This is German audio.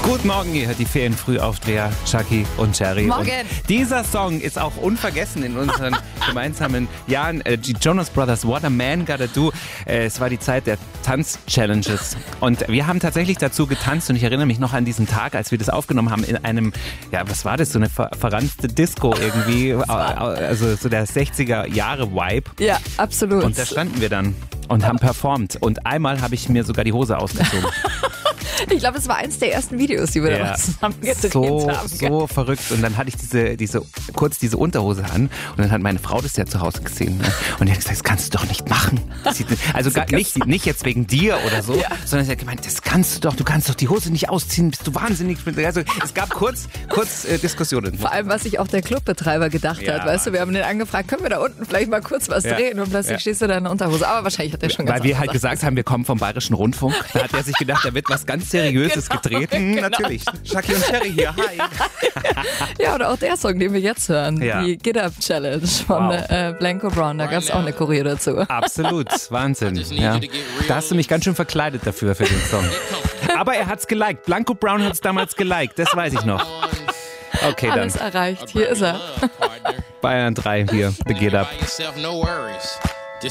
Guten Morgen, ihr hört die Ferienfrühaufsteher, Chucky und Cherry. Morgen. Und dieser Song ist auch unvergessen in unseren gemeinsamen Jahren. Die Jonas Brothers, What a Man Gotta Do. Es war die Zeit der Tanz-Challenges. Und wir haben tatsächlich dazu getanzt und ich erinnere mich noch an diesen Tag, als wir das aufgenommen haben in einem, ja, was war das, so eine verranzte Disco irgendwie, also so der 60er-Jahre-Vibe. Ja, absolut. Und da standen wir dann und haben performt. Und einmal habe ich mir sogar die Hose ausgezogen. Ich glaube, es war eins der ersten Videos, die wir da zusammen gedreht haben. So verrückt. Und dann hatte ich diese Unterhose an und dann hat meine Frau das ja zu Hause gesehen. Ne? Und die hat gesagt, das kannst du doch nicht machen. Also nicht jetzt wegen dir oder so, sondern sie hat gemeint, das kannst du kannst doch die Hose nicht ausziehen, bist du wahnsinnig. Also es gab kurz Diskussionen. Vor allem, was sich auch der Clubbetreiber gedacht hat. Weißt du, wir haben den angefragt, können wir da unten vielleicht mal kurz was drehen? Und plötzlich stehst du da in der Unterhose. Aber wahrscheinlich hat er schon Weil wir halt gesagt haben, wir kommen vom Bayerischen Rundfunk. Da hat er sich gedacht, da wird was ganz Seriöses gedreht. Genau. Natürlich. Chucky und Cherry hier, hi. Ja, oder auch der Song, den wir jetzt hören. Die Get Up Challenge von Blanco Brown. Da gab es auch eine Choreo dazu. Absolut, Wahnsinn. Ja. Da hast du mich ganz schön verkleidet dafür, für den Song. Aber er hat's geliked. Blanco Brown hat's damals geliked, das weiß ich noch. Okay, dann. Alles erreicht. Hier ist er. Bayern 3 hier, The Get Up.